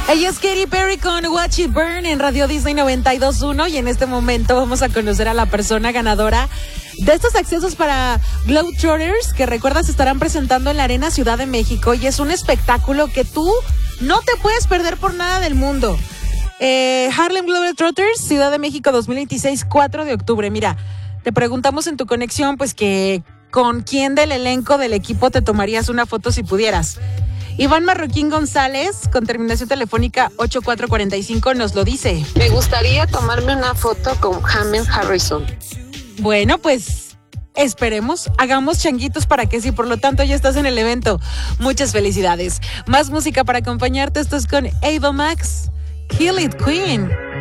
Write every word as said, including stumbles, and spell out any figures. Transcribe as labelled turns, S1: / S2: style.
S1: Ella es Katy Perry con Watch It Burn en Radio Disney noventa y dos punto uno y en este momento vamos a conocer a la persona ganadora de estos accesos para Globetrotters, que recuerdas estarán presentando en la Arena Ciudad de México, y es un espectáculo que tú no te puedes perder por nada del mundo. Eh, Harlem Globetrotters, Ciudad de México dos mil veintiséis, cuatro de octubre. Mira, te preguntamos en tu conexión, pues que con quién del elenco del equipo te tomarías una foto si pudieras. Iván Marroquín González, con terminación telefónica ochenta y cuatro cuarenta y cinco, nos lo dice.
S2: Me gustaría tomarme una foto con James Harrison.
S1: Bueno, pues esperemos, hagamos changuitos para que sí, por lo tanto ya estás en el evento. Muchas felicidades. Más música para acompañarte, esto es con Ava Max, Kill It Queen.